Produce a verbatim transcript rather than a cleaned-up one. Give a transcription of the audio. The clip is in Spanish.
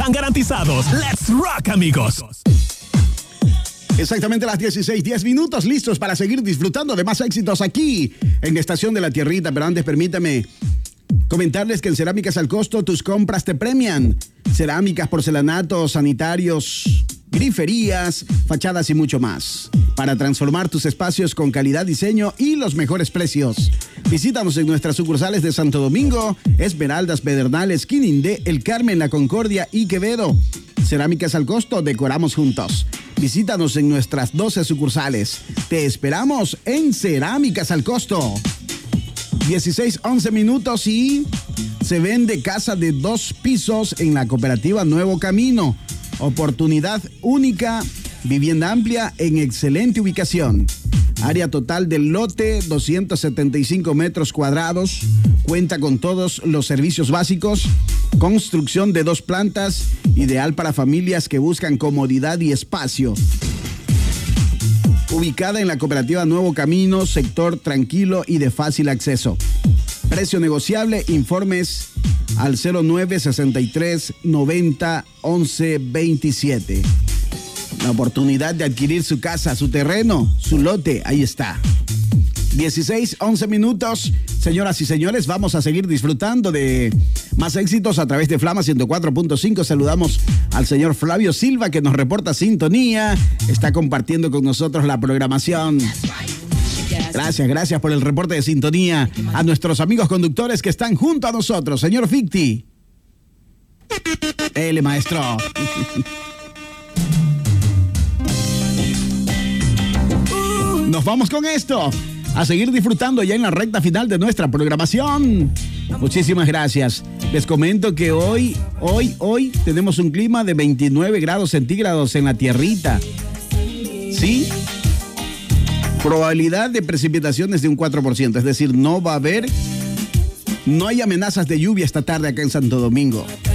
están garantizados. Let's rock, amigos. Exactamente las dieciséis, diez minutos, listos para seguir disfrutando de más éxitos aquí en Estación de la Tierrita. Pero antes permítame comentarles que en Cerámicas al Costo tus compras te premian. Cerámicas, porcelanatos, sanitarios, griferías, fachadas y mucho más. Para transformar tus espacios con calidad, diseño y los mejores precios. Visítanos en nuestras sucursales de Santo Domingo, Esmeraldas, Pedernales, Quinindé, El Carmen, La Concordia y Quevedo. Cerámicas al Costo, decoramos juntos. Visítanos en nuestras doce sucursales. Te esperamos en Cerámicas al Costo. dieciséis, once minutos y se vende casa de dos pisos en la cooperativa Nuevo Camino. Oportunidad única, vivienda amplia en excelente ubicación. Área total del lote, doscientos setenta y cinco metros cuadrados. Cuenta con todos los servicios básicos. Construcción de dos plantas, ideal para familias que buscan comodidad y espacio. Ubicada en la cooperativa Nuevo Camino, sector tranquilo y de fácil acceso. Precio negociable, informes al cero nueve sesenta y tres noventa once veintisiete. La oportunidad de adquirir su casa, su terreno, su lote, ahí está. dieciséis, once minutos. Señoras y señores, vamos a seguir disfrutando de más éxitos a través de Flama ciento cuatro punto cinco. Saludamos al señor Flavio Silva, que nos reporta sintonía. Está compartiendo con nosotros la programación. Gracias, gracias por el reporte de sintonía. A nuestros amigos conductores que están junto a nosotros. Señor Ficti. Ele, maestro. Nos vamos con esto, a seguir disfrutando ya en la recta final de nuestra programación. Muchísimas gracias. Les comento que hoy, hoy, hoy tenemos un clima de veintinueve grados centígrados en la tierrita. ¿Sí? Probabilidad de precipitaciones de un cuatro por ciento, es decir, no va a haber, no hay amenazas de lluvia esta tarde acá en Santo Domingo.